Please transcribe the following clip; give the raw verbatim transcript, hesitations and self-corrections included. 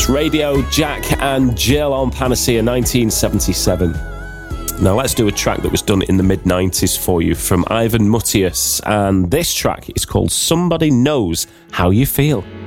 It's Radio, Jack and Jill on Panacea, nineteen seventy-seven. Now let's do a track that was done in the mid nineties for you from Ivan Mutius, and this track is called Somebody Knows How You Feel.